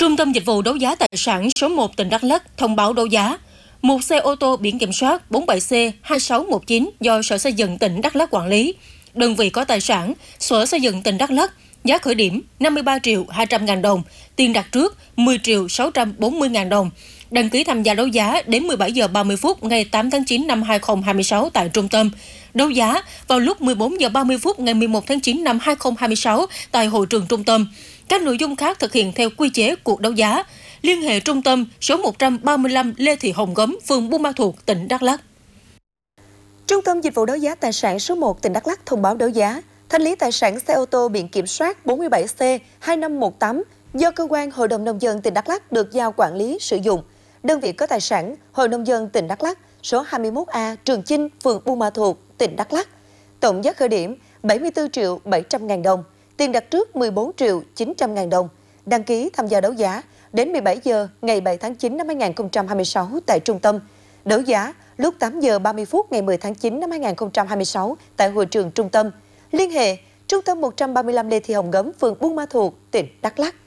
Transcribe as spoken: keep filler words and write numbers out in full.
Trung tâm Dịch vụ Đấu giá Tài sản số một tỉnh Đắk Lắk thông báo đấu giá một xe ô tô biển kiểm soát bốn mươi bảy C hai sáu một chín do Sở Xây dựng tỉnh Đắk Lắk quản lý. Đơn vị có tài sản, Sở Xây dựng tỉnh Đắk Lắk, giá khởi điểm năm mươi ba triệu hai trăm ngàn đồng, tiền đặt trước mười triệu sáu trăm bốn mươi ngàn đồng. Đăng ký tham gia đấu giá đến mười bảy giờ ba mươi phút ngày tám tháng chín năm hai nghìn không trăm hai mươi sáu tại trung tâm. Đấu giá vào lúc mười bốn giờ ba mươi phút ngày mười một tháng chín năm hai nghìn không trăm hai mươi sáu tại hội trường trung tâm. Các nội dung khác thực hiện theo quy chế cuộc đấu giá. Liên hệ trung tâm số một trăm ba mươi lăm Lê Thị Hồng Gấm, phường Buôn Ma Thuột, tỉnh Đắk Lắk. Trung tâm Dịch vụ Đấu giá Tài sản số một tỉnh Đắk Lắk thông báo đấu giá thanh lý tài sản xe ô tô biển kiểm soát bốn mươi bảy C hai năm một tám do Cơ quan Hội đồng Nông dân tỉnh Đắk Lắk được giao quản lý sử dụng. Đơn vị có tài sản Hội Nông dân tỉnh Đắk Lắk, số hai mươi mốt A Trường Chinh, phường Buôn Ma Thuột, tỉnh Đắk Lắk. Tổng giá khởi điểm bảy mươi tư triệu bảy trăm ngàn đồng, tiền đặt trước mười bốn triệu chín trăm ngàn đồng. Đăng ký tham gia đấu giá đến mười bảy giờ ngày bảy tháng chín năm hai nghìn không trăm hai mươi sáu tại trung tâm. Đấu giá lúc tám giờ ba mươi phút ngày mười tháng chín năm hai nghìn không trăm hai mươi sáu tại hội trường trung tâm. Liên hệ Trung tâm một trăm ba mươi lăm Lê Thị Hồng Gấm, phường Buôn Ma Thuột, tỉnh Đắk Lắk.